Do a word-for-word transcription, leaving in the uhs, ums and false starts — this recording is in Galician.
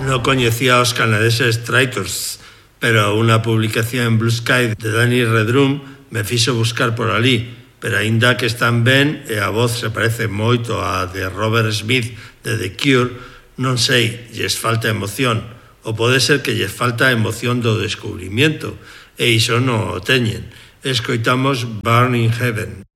No coñecía os canadeses Traitors, pero unha publicación en Blue Sky de Danny Redrum me fixo buscar por ali, pero aínda que están ben e a voz se parece moito a de Robert Smith de The Cure, non sei, lles falta emoción, ou pode ser que lles falta a emoción do descubrimiento, e iso non o teñen. Escoitamos Burn in Heaven.